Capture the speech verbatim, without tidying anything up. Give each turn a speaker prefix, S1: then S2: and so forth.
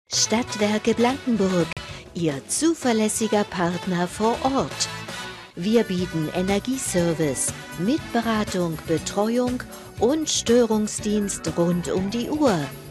S1: Stadtwerke Blankenburg, Ihr zuverlässiger Partner vor Ort. Wir bieten Energieservice mit Beratung, Betreuung und Störungsdienst rund um die Uhr.